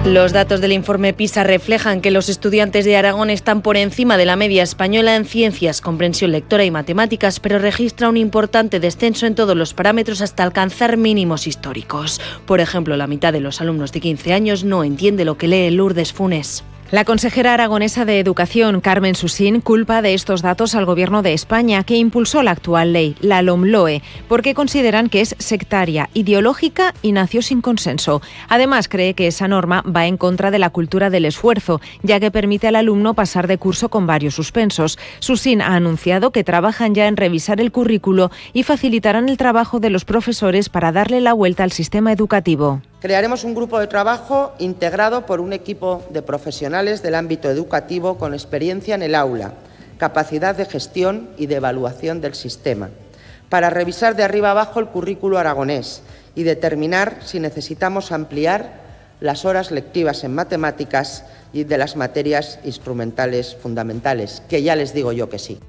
Los datos del informe PISA reflejan que los estudiantes de Aragón están por encima de la media española en ciencias, comprensión lectora y matemáticas, pero registra un importante descenso en todos los parámetros hasta alcanzar mínimos históricos. Por ejemplo, la mitad de los alumnos de 15 años no entiende lo que lee Lourdes Funes. La consejera aragonesa de Educación, Carmen Susín, culpa de estos datos al Gobierno de España, que impulsó la actual ley, la LOMLOE, porque consideran que es sectaria, ideológica y nació sin consenso. Además, cree que esa norma va en contra de la cultura del esfuerzo, ya que permite al alumno pasar de curso con varios suspensos. Susín ha anunciado que trabajan ya en revisar el currículo y facilitarán el trabajo de los profesores para darle la vuelta al sistema educativo. Crearemos un grupo de trabajo integrado por un equipo de profesionales del ámbito educativo con experiencia en el aula, capacidad de gestión y de evaluación del sistema, para revisar de arriba abajo el currículo aragonés y determinar si necesitamos ampliar las horas lectivas en matemáticas y de las materias instrumentales fundamentales, que ya les digo yo que sí.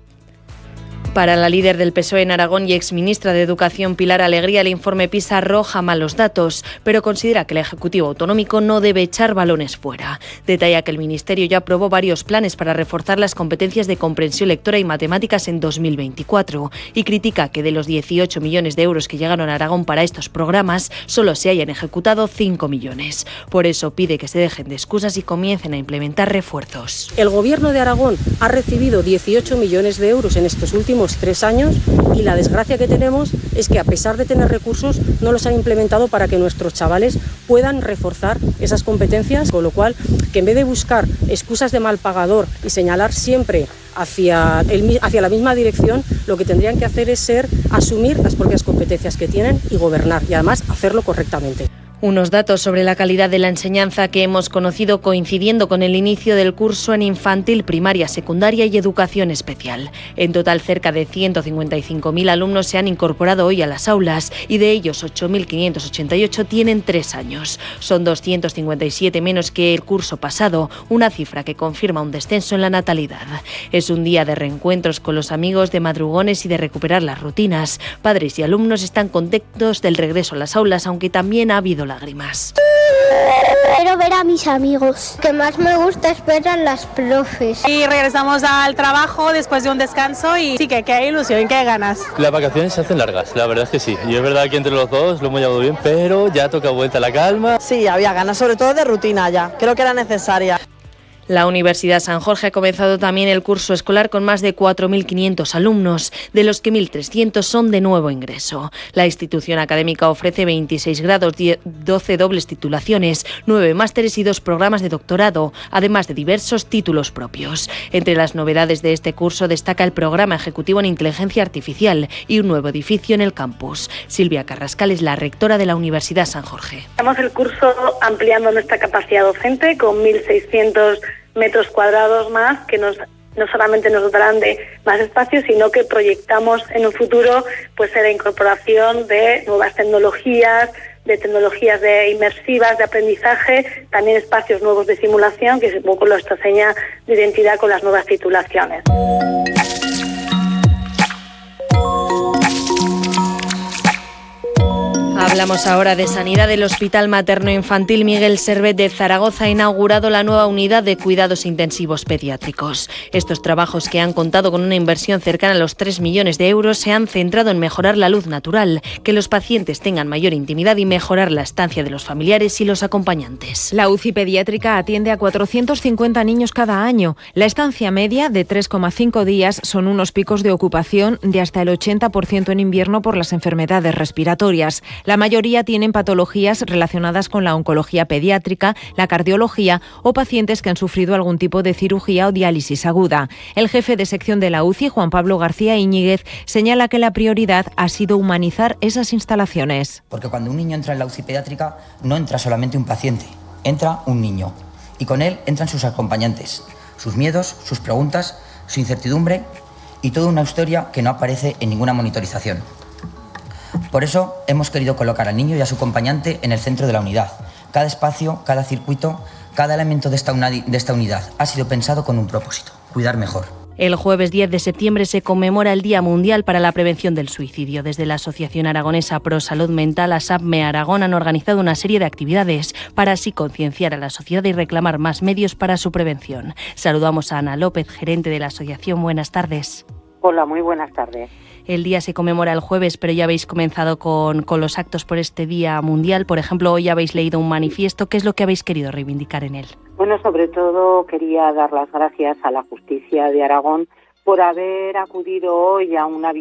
Para la líder del PSOE en Aragón y exministra de Educación, Pilar Alegría, el informe PISA arroja malos datos, pero considera que el Ejecutivo Autonómico no debe echar balones fuera. Detalla que el Ministerio ya aprobó varios planes para reforzar las competencias de comprensión lectora y matemáticas en 2024 y critica que de los 18 millones de euros que llegaron a Aragón para estos programas, solo se hayan ejecutado 5 millones. Por eso pide que se dejen de excusas y comiencen a implementar refuerzos. El Gobierno de Aragón ha recibido 18 millones de euros en estos últimos 3 años y la desgracia que tenemos es que, a pesar de tener recursos, no los han implementado para que nuestros chavales puedan reforzar esas competencias, con lo cual, que en vez de buscar excusas de mal pagador y señalar siempre hacia la misma dirección, lo que tendrían que hacer es asumir las propias competencias que tienen y gobernar, y además hacerlo correctamente. Unos datos sobre la calidad de la enseñanza que hemos conocido coincidiendo con el inicio del curso en infantil, primaria, secundaria y educación especial. En total, cerca de 155.000 alumnos se han incorporado hoy a las aulas y de ellos 8.588 tienen 3 años. Son 257 menos que el curso pasado, una cifra que confirma un descenso en la natalidad. Es un día de reencuentros con los amigos, de madrugones y de recuperar las rutinas. Padres y alumnos están contentos del regreso a las aulas, aunque también ha habido lágrimas. Quiero ver a mis amigos. Lo que más me gusta es ver a las profes. Y regresamos al trabajo después de un descanso y sí que hay ilusión, que hay ganas. Las vacaciones se hacen largas, la verdad es que sí. Y es verdad que entre los dos lo hemos llevado bien, pero ya toca vuelta a la calma. Sí, había ganas, sobre todo de rutina ya. Creo que era necesaria. La Universidad San Jorge ha comenzado también el curso escolar con más de 4.500 alumnos, de los que 1.300 son de nuevo ingreso. La institución académica ofrece 26 grados, 12 dobles titulaciones, 9 másteres y 2 programas de doctorado, además de diversos títulos propios. Entre las novedades de este curso destaca el programa ejecutivo en inteligencia artificial y un nuevo edificio en el campus. Silvia Carrascal es la rectora de la Universidad San Jorge. Estamos el curso ampliando nuestra capacidad docente con 1.600 metros cuadrados más, que no solamente nos dotarán de más espacio, sino que proyectamos en un futuro pues la incorporación de nuevas tecnologías, de inmersivas, de aprendizaje, también espacios nuevos de simulación, que es un poco nuestra seña de identidad con las nuevas titulaciones. Hablamos ahora de sanidad. El Hospital Materno-Infantil Miguel Servet de Zaragoza ha inaugurado la nueva unidad de cuidados intensivos pediátricos. Estos trabajos, que han contado con una inversión cercana a los 3 millones de euros, se han centrado en mejorar la luz natural, que los pacientes tengan mayor intimidad y mejorar la estancia de los familiares y los acompañantes. La UCI pediátrica atiende a 450 niños cada año. La estancia media, de 3,5 días, son unos picos de ocupación de hasta el 80% en invierno por las enfermedades respiratorias. La mayoría tienen patologías relacionadas con la oncología pediátrica, la cardiología o pacientes que han sufrido algún tipo de cirugía o diálisis aguda. El jefe de sección de la UCI, Juan Pablo García Iñiguez, señala que la prioridad ha sido humanizar esas instalaciones. Porque cuando un niño entra en la UCI pediátrica no entra solamente un paciente, entra un niño y con él entran sus acompañantes, sus miedos, sus preguntas, su incertidumbre y toda una historia que no aparece en ninguna monitorización. Por eso hemos querido colocar al niño y a su acompañante en el centro de la unidad. Cada espacio, cada circuito, cada elemento de esta unidad ha sido pensado con un propósito: cuidar mejor. El jueves 10 de septiembre se conmemora el Día Mundial para la Prevención del Suicidio. Desde la Asociación Aragonesa Pro Salud Mental, ASAPME Aragón, han organizado una serie de actividades para así concienciar a la sociedad y reclamar más medios para su prevención. Saludamos a Ana López, gerente de la asociación. Buenas tardes. Hola, muy buenas tardes. El día se conmemora el jueves, pero ya habéis comenzado con los actos por este Día Mundial. Por ejemplo, hoy habéis leído un manifiesto. ¿Qué es lo que habéis querido reivindicar en él? Bueno, sobre todo quería dar las gracias a la justicia de Aragón por haber acudido hoy a una